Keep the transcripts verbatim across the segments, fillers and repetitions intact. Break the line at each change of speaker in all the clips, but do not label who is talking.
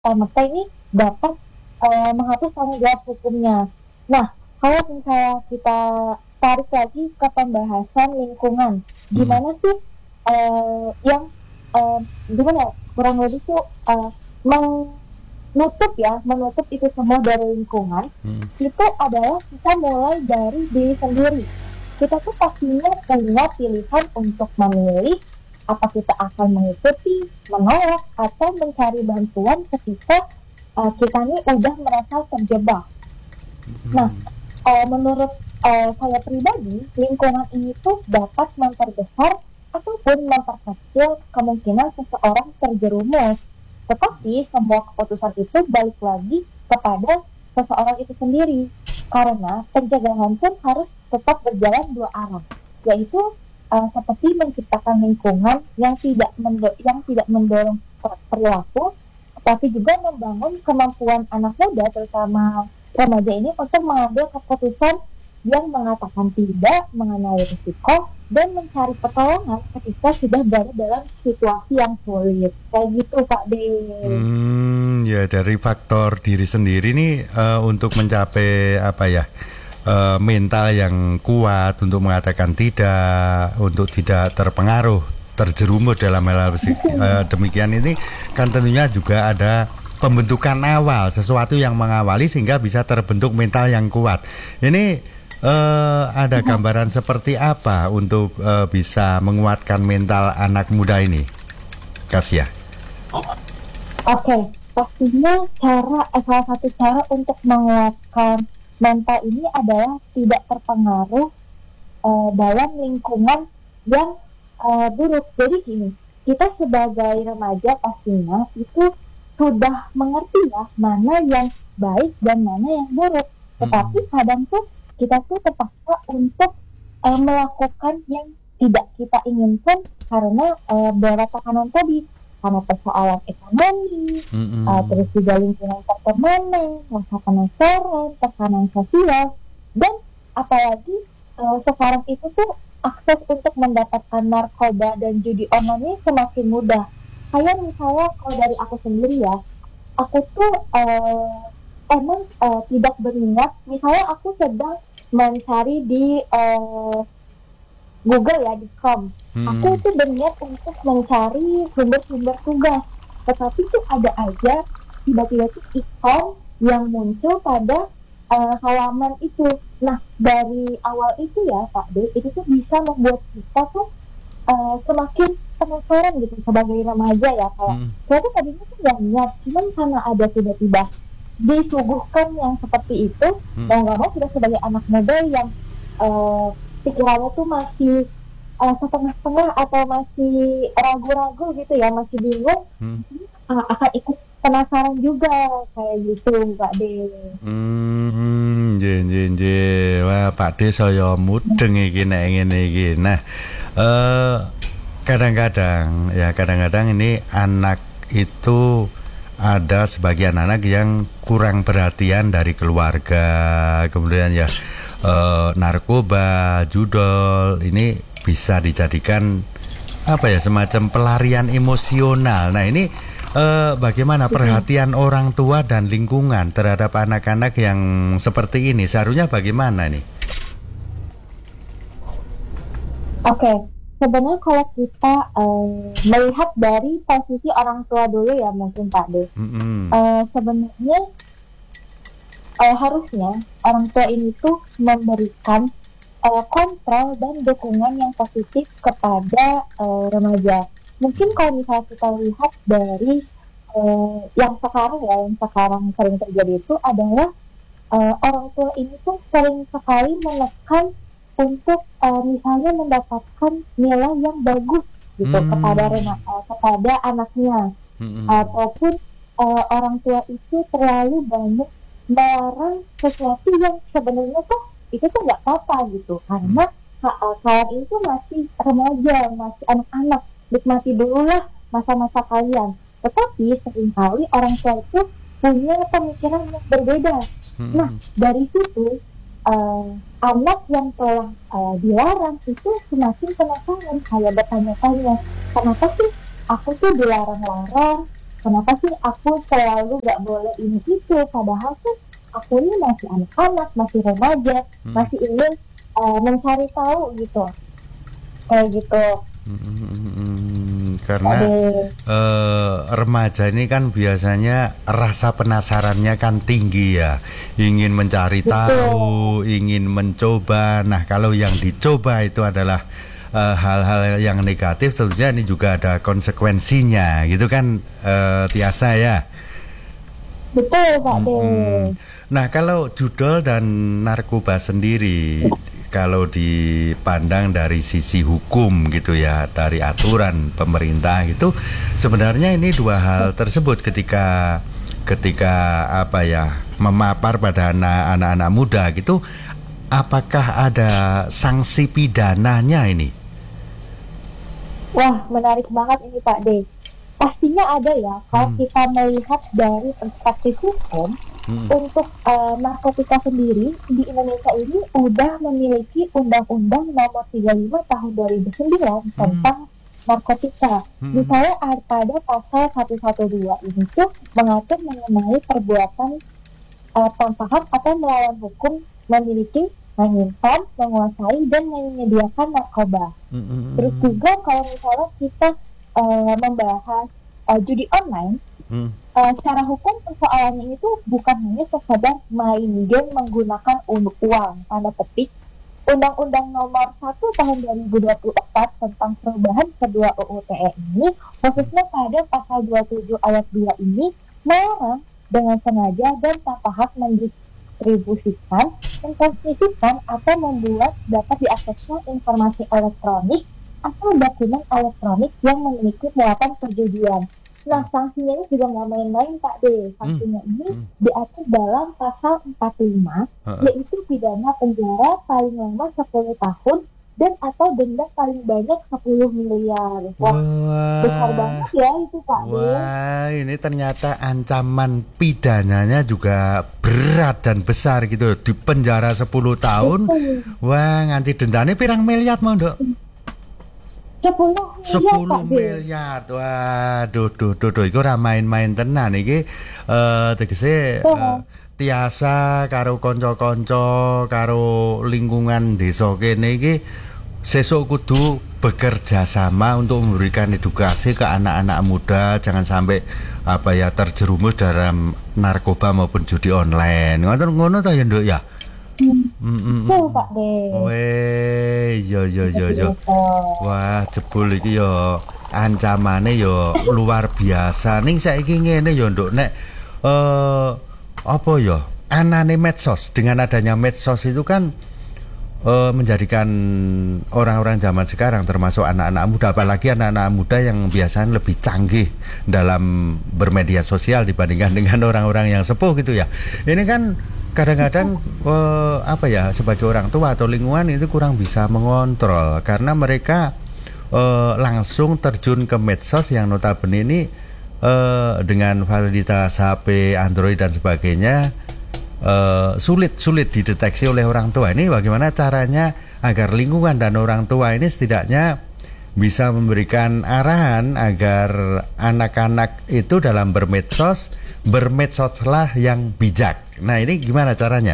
serta-merta ini dapat uh, menghapus tanggung jawab hukumnya. Nah, kalau misalnya kita tarik lagi ke pembahasan lingkungan, gimana sih uh, yang uh, gimana kurang lebih tuh uh, menutup ya, menutup itu semua dari lingkungan, hmm. itu adalah kita mulai dari diri sendiri. Kita tuh pastinya punya pilihan untuk memilih apa kita akan mengikuti, menolak, atau mencari bantuan ketika uh, kita ini udah merasa terjebak. Hmm. Nah, uh, menurut uh, saya pribadi, lingkungan ini tuh dapat memperbesar ataupun memperkecil kemungkinan seseorang terjerumus. Tetapi semua keputusan itu balik lagi kepada seseorang itu sendiri. Karena pencegahan pun harus tetap berjalan dua arah, yaitu uh, seperti menciptakan lingkungan yang tidak mendo- yang tidak mendorong perilaku, tapi juga membangun kemampuan anak muda terutama remaja ini untuk mengambil keputusan yang mengatakan tidak, mengenali risiko, dan mencari pertolongan ketika sudah berada dalam situasi yang sulit. Kayak gitu, Pak D.
Hmm, ya dari faktor diri sendiri nih uh, untuk mencapai apa ya? Uh, mental yang kuat untuk mengatakan tidak, untuk tidak terpengaruh, terjerumus dalam hal uh, demikian ini kan tentunya juga ada pembentukan awal, sesuatu yang mengawali sehingga bisa terbentuk mental yang kuat. Ini uh, ada gambaran seperti apa untuk uh, bisa menguatkan mental anak muda ini, Kasya?
Oke, okay. Pastinya cara eh, salah satu cara untuk menguatkan mental ini adalah tidak terpengaruh uh, dalam lingkungan yang uh, buruk. Jadi gini, kita sebagai remaja pastinya itu sudah mengerti ya mana yang baik dan mana yang buruk. Tetapi kadang tuh kita tuh terpaksa untuk uh, melakukan yang tidak kita inginkan karena uh, beberapa tekanan tadi. Karena persoalan ekonomi, mm-hmm. uh, terus juga lingkungan pertemanan, rasa penasaran, tekanan sosial, dan apalagi uh, sekarang itu tuh akses untuk mendapatkan narkoba dan judi online ini semakin mudah. Kayak misalnya kalau dari aku sendiri ya, aku tuh uh, emang uh, tidak berminat, misalnya aku sedang mencari di uh, Google ya, di Chrome. Hmm. Aku tuh berniat untuk mencari sumber-sumber tugas. Tetapi tuh ada aja tiba-tiba tuh ikon yang muncul pada uh, halaman itu. Nah, dari awal itu ya Pak D, itu tuh bisa membuat kita tuh uh, semakin penasaran gitu sebagai remaja ya. Kayak, hmm. saya tuh tadinya tuh gak niat, cuman karena ada tiba-tiba disuguhkan yang seperti itu, hmm. dan gak mau kita sebagai anak muda yang uh, pikirannya tuh masih uh, setengah-setengah atau masih ragu-ragu gitu ya, masih bingung, hmm. uh, akan ikut penasaran juga kayak gitu Pak D.
Hmm, jen jen jen, wah Pak D saya mudeng iki nek ngene iki. Nah, uh, kadang-kadang ya kadang-kadang ini anak itu ada sebagian anak yang kurang perhatian dari keluarga, kemudian ya Uh, narkoba, judol ini bisa dijadikan apa ya semacam pelarian emosional. Nah ini uh, bagaimana perhatian orang tua dan lingkungan terhadap anak-anak yang seperti ini? Seharusnya bagaimana nih?
Oke, okay. Sebenarnya kalau kita uh, melihat dari posisi orang tua dulu ya mungkin Pak D. Mm-hmm. Uh, sebenarnya Uh, harusnya orang tua ini tuh memberikan uh, kontrol dan dukungan yang positif kepada uh, remaja. Mungkin kalau misalnya kita lihat dari uh, yang sekarang ya, yang sekarang sering terjadi itu adalah uh, orang tua ini tuh sering sekali menekan untuk uh, misalnya mendapatkan nilai yang bagus gitu hmm. kepada rema- uh, kepada anaknya, hmm. ataupun uh, orang tua itu terlalu banyak melarang sesuatu yang sebenarnya tuh itu tuh nggak apa-apa gitu, karena ha- kalian itu masih remaja, masih anak-anak, nikmati dulu lah masa-masa kalian. Tetapi seringkali orang tua itu punya pemikiran yang berbeda. Hmm. Nah dari situ uh, anak yang telah uh, dilarang itu semakin penasaran, kayak bertanya-tanya kenapa sih aku tuh dilarang-larang, kenapa sih aku selalu nggak boleh ini itu, padahal tuh aku ini masih anak-anak, masih remaja,
Hmm.
masih ingin uh, mencari tahu gitu, kayak gitu.
Hmm, karena
Aduh,
eh, remaja ini kan biasanya rasa penasarannya kan tinggi ya, ingin mencari
betul,
tahu, ingin mencoba. Nah, kalau yang dicoba itu adalah eh, hal-hal yang negatif, tentunya ini juga ada konsekuensinya, gitu kan, eh, Tiasa ya.
betul Pak De.
Mm-mm. Nah, kalau judol dan narkoba sendiri, kalau dipandang dari sisi hukum gitu ya, dari aturan pemerintah gitu, sebenarnya ini dua hal tersebut ketika ketika apa ya, memapar pada anak- anak-anak muda gitu, apakah ada sanksi pidananya ini?
Wah, menarik banget ini Pak De. Pastinya ada ya, kalau
Hmm.
kita melihat dari perspektif hukum,
Hmm.
untuk uh, narkotika sendiri di Indonesia ini udah memiliki Undang-Undang Nomor tiga puluh lima Tahun dua ribu sembilan
Hmm.
tentang narkotika.
Hmm.
Misalnya ada pada pasal seratus dua belas ini tuh mengatur mengenai perbuatan uh, tanpa hak atau melawan hukum memiliki, menyimpan, menguasai, dan menyediakan narkoba.
Hmm.
Terus juga kalau misalnya kita uh, membahas uh, judi online,
Hmm.
uh, secara hukum persoalannya itu bukan hanya sekedar main game menggunakan u- uang, tanda petik. Undang-Undang Nomor satu Tahun dua ribu dua puluh empat tentang perubahan kedua U U T E ini, khususnya pada pasal dua puluh tujuh ayat dua ini, melarang dengan sengaja dan tanpa hak mendistribusikan, mentransmisikan, atau membuat dapat diaksesnya informasi elektronik atau dokumen elektronik yang memiliki muatan perjudian. Nah, sanksinya ini juga nggak main-main Pak D. Sanksinya ini
Hmm.
diatur dalam pasal empat puluh lima,
Uh-uh.
yaitu pidana penjara paling lama sepuluh tahun dan atau denda paling banyak sepuluh miliar. Wah, besar
Wah.
banget ya itu Pak D.
Wah, ini ternyata ancaman pidananya juga berat dan besar gitu. Di penjara sepuluh tahun.
Betul.
Wah, nganti dendanya pirang miliar mau, Dok?
sepuluh miliar
sepuluh
Pak D.
miliar. Waduh, duh, duh, duh, iku ora main-main tenan iki. Eh tegese eh, Tiasa karo kanca-kanca karo lingkungan desa kene iki sesuk kudu bekerja sama untuk memberikan edukasi ke anak-anak muda, jangan sampai apa ya terjerumus dalam narkoba maupun judi online. Ngoten ngono ta ya, Nduk ya?
Hmm,
Mm-mm.
betul Pak D.
Weh, yo yo yo yo.
Betul.
Wah, jebul iki yo ancamane yo luar biasa. Ning saiki ngene yo, Nduk, nek eh apa yo? Anane medsos, dengan adanya medsos itu kan eh, menjadikan orang-orang zaman sekarang termasuk anak-anak muda, apalagi anak-anak muda yang biasanya lebih canggih dalam bermedia sosial dibandingkan dengan orang-orang yang sepuh gitu ya. Ini kan kadang-kadang eh, apa ya, sebagai orang tua atau lingkungan itu kurang bisa mengontrol karena mereka eh, langsung terjun ke medsos yang notabene ini eh, dengan fasilitas H P, Android dan sebagainya eh, sulit sulit dideteksi oleh orang tua. Ini bagaimana caranya agar lingkungan dan orang tua ini setidaknya bisa memberikan arahan agar anak-anak itu dalam bermedsos, bermedsoslah yang bijak. Nah, ini gimana caranya?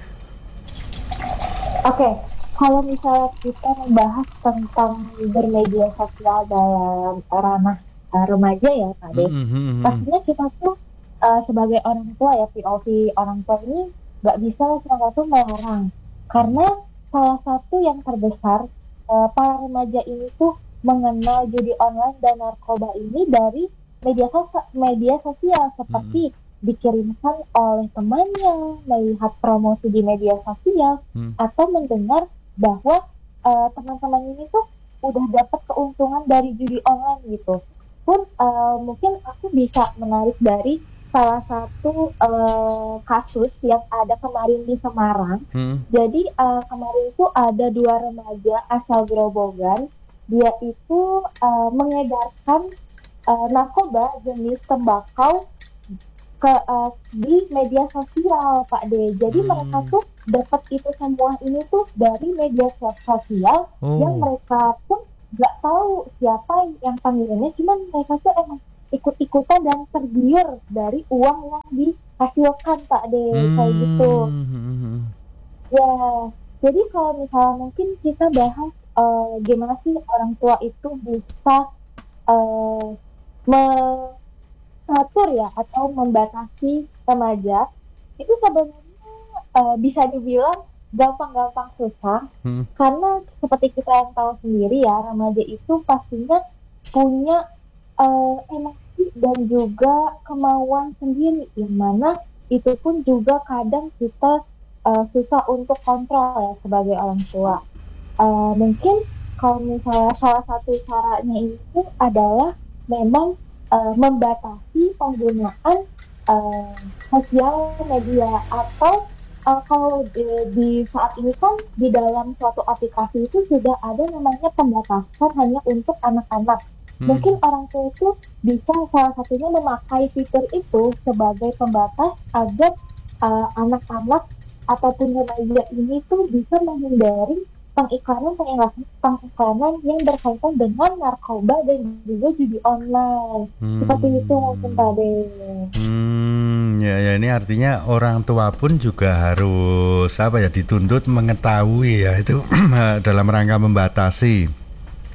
Oke, kalau misalnya kita membahas tentang bermedia sosial dalam ranah uh, remaja ya Pak De,
Mm-hmm.
pastinya kita tuh uh, sebagai orang tua ya, P O V orang tua ini nggak bisa salah satu melarang, karena salah satu yang terbesar uh, para remaja ini tuh mengenal judi online dan narkoba ini dari media sosial, media sosial seperti dikirimkan oleh temannya, melihat promosi di media sosial,
Hmm.
atau mendengar bahwa uh, teman-teman ini tuh udah dapat keuntungan dari judi online gitu. Pun uh, mungkin aku bisa menarik dari salah satu uh, kasus yang ada kemarin di Semarang.
Hmm.
Jadi uh, kemarin itu ada dua remaja asal Grobogan. Dia itu uh, mengedarkan uh, narkoba jenis tembakau ke uh, di media sosial Pak D. Jadi
Hmm.
mereka tuh dapat itu semua ini tuh dari media sos- sosial
Oh.
yang mereka pun nggak tahu siapa yang panggilannya, cuman mereka tuh emang ikut-ikutan dan tergiur dari uang yang dihasilkan Pak De,
Hmm.
kayak gitu. Ya, jadi kalau misalnya mungkin kita bahas uh, gimana sih orang tua itu bisa uh, mengatur ya atau membatasi remaja, itu sebenarnya uh, bisa dibilang gampang-gampang susah,
Hmm.
karena seperti kita yang tahu sendiri ya, remaja itu pastinya punya uh, emosi dan juga kemauan sendiri, yang mana itu pun juga kadang kita uh, susah untuk kontrol ya sebagai orang tua. Uh, mungkin kalau misalnya salah satu caranya itu adalah memang uh, membatasi penggunaan uh, sosial media, atau uh, kalau di, di saat ini kan di dalam suatu aplikasi itu sudah ada namanya pembatasan hanya untuk anak-anak. Hmm. Mungkin orang tua itu bisa salah satunya memakai fitur itu sebagai pembatas agar uh, anak-anak ataupun remaja ini tuh bisa menghindari pengiklanan pengiklanan yang berkaitan dengan narkoba dan juga judi online. Hmm. Seperti itu mungkin tadi.
Hmm, ya ya ini artinya orang tua pun juga harus apa ya dituntut mengetahui ya itu dalam rangka membatasi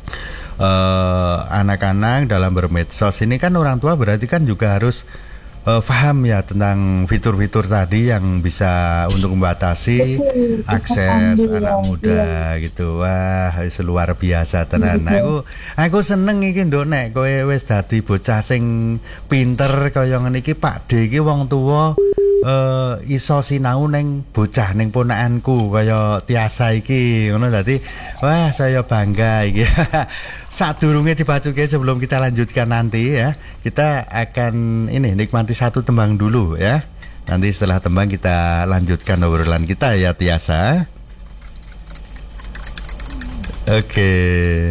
Uh, anak-anak dalam bermedsos ini kan orang tua berarti kan juga harus uh, paham ya tentang fitur-fitur tadi yang bisa untuk membatasi
Betul,
akses
ambil,
anak muda
iya.
gitu. Wah, luar biasa tenan. Aku aku seneng iki nduk nek kowe wis dadi bocah sing pinter kaya ngene iki Pak D iki wong tuwa Uh, iso sinau neng bocah neng ponakanku kaya Tiasa iki ngono dadi wah saya bangga iki. Sadurunge dibacuke sebelum kita lanjutkan nanti ya, kita akan ini nikmati satu tembang dulu ya. Nanti setelah tembang kita lanjutkan obrolan kita ya Tiasa. Oke. Okay.